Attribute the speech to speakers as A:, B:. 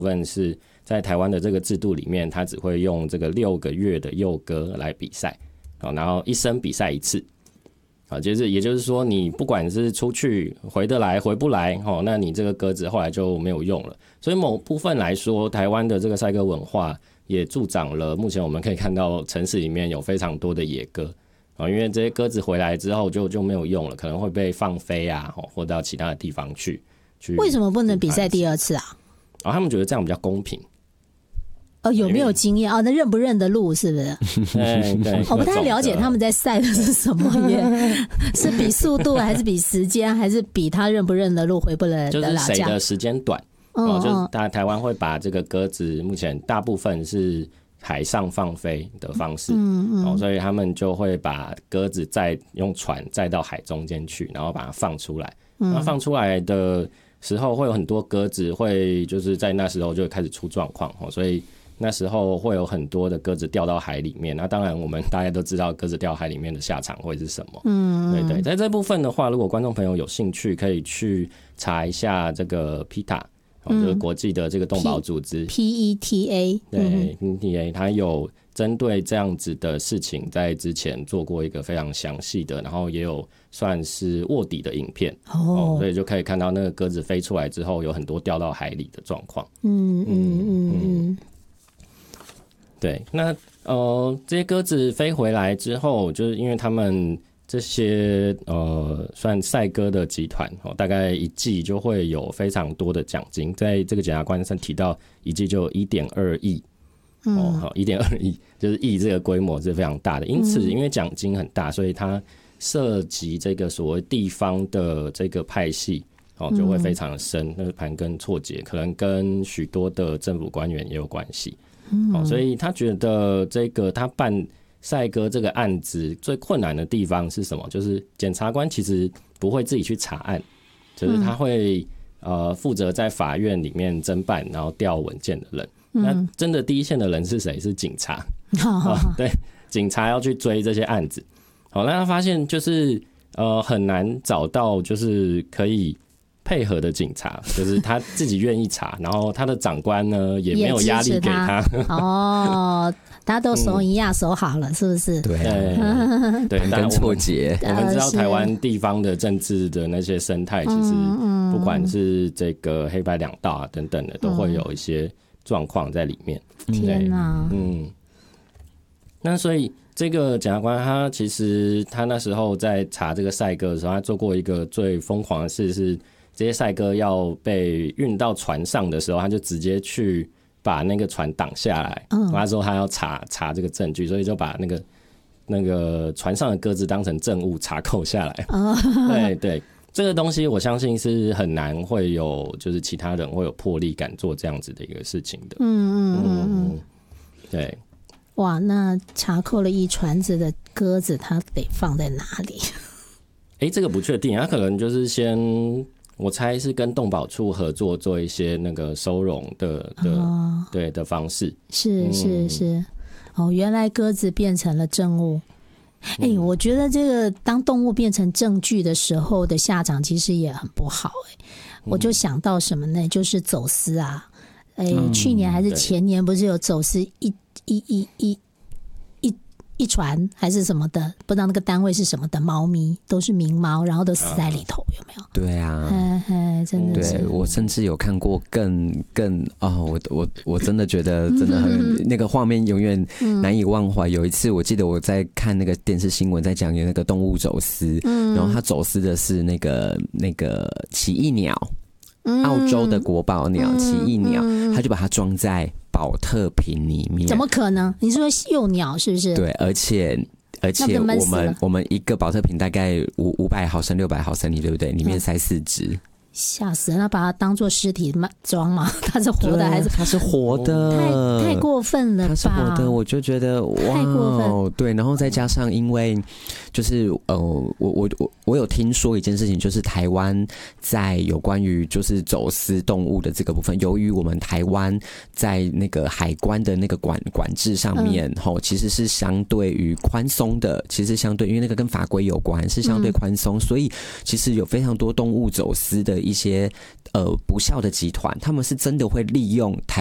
A: 部分是在台湾的这个制度里面，它只会用这个6个月的幼鸽来比赛，然后一生比赛一次。也就是说，你不管是出去回得来回不来，那你这个鸽子后来就没有用了。所以某部分来说，台湾的这个赛鸽文化也助长了目前我们可以看到城市里面有非常多的野鸽，因为这些鸽子回来之后就没有用了，可能会被放飞啊，或到其他的地方去。
B: 为什么不能比赛第二次啊？
A: 他们觉得这样比较公平。
B: 有没有经验那认不认得路是不是？
A: 对，
B: 我不太了解他们在赛的是什么耶，是比速度还是比时间，还是比他认不认得路回不来的
A: 就是谁的时间短。就是台湾会把这个鸽子目前大部分是海上放飞的方式，所以他们就会把鸽子用船载到海中间去，然后把它放出来。那放出来的时候会有很多鸽子会就是在那时候就会开始出状况，所以那时候会有很多的鸽子掉到海里面。那当然我们大家都知道鸽子掉海里面的下场会是什么。对，在这部分的话，如果观众朋友有兴趣可以去查一下这个 PETA，就是国际的这个动保组织
B: PETA，
A: 对 PETA， 它有针对这样子的事情在之前做过一个非常详细的，然后也有算是卧底的影片，所以就可以看到那个鸽子飞出来之后有很多掉到海里的状况。对，那这些鸽子飞回来之后，就是因为他们这些算赛鸽的集团，大概一季就会有非常多的奖金，在这个检察官上提到一季就有 1.2 亿，1.2 亿就是亿这个规模是非常大的。因此因为奖金很大，所以它涉及这个所谓地方的这个派系就会非常的深，那盘根错节，可能跟许多的政府官员也有关系。所以他觉得这个他办赛鸽这个案子最困难的地方是什么？就是检察官其实不会自己去查案，就是他会负责在法院里面侦办，然后调文件的人。那真的第一线的人是谁？是警察。对，警察要去追这些案子。那他发现就是很难找到就是可以配合的警察，就是他自己愿意查，然后他的长官呢也没有压力给他。
B: 大家都手一样手好了，是不是？
C: 对，
A: 但
C: 错节。
A: 我们知道台湾地方的政治的那些生态，其实不管是这个黑白两道等等的，都会有一些状况在里面。
B: 天哪！
A: 那所以这个检察官他其实他那时候在查这个赛鸽的时候，他做过一个最疯狂的事是，这些赛鸽要被运到船上的时候，他就直接去把那个船挡下来。他说他要查这个证据，所以就把那个船上的鸽子当成证物查扣下来。对，这个东西我相信是很难会有就是其他人会有魄力敢做这样子的一个事情的。对。
B: 哇，那查扣了一船子的鸽子，它得放在哪里？
A: 这个不确定，他可能就是先，我猜是跟动保处合作做一些那个收容的方式。是。
B: 原来鸽子变成了证物。我觉得这个当动物变成证据的时候的下场其实也很不好。我就想到什么呢？就是走私啊。去年还是前年不是有走私一船还是什么的，不知道那个单位是什么的猫咪，都是名猫，然后都死在里头，有没有？
C: 对啊，
B: 真的是。
C: 对，我甚至有看过更我真的觉得真的很那个画面永远难以忘怀。有一次我记得我在看那个电视新闻，在讲那个动物走私，然后他走私的是那个奇异鸟。澳洲的国宝鸟奇异鸟，他就把它装在保特瓶里面。
B: 怎么可能？你说幼鸟是不是？
C: 对，而且我们一个保特瓶大概500毫升600毫升，对不对？里面塞4只。
B: 吓死人！那把它当作尸体装吗？它是活的还是？
C: 它是活的，
B: 太过分了吧！
C: 它是活的，我就觉得哇，
B: 太过分。
C: 对，然后再加上因为就是我有听说一件事情，就是台湾在有关于就是走私动物的这个部分，由于我们台湾在那个海关的那个管制上面，其实是相对于宽松的，其实相对因为那个跟法规有关，是相对宽松，所以其实有非常多动物走私的一些不肖的集团，他们是真的会利用台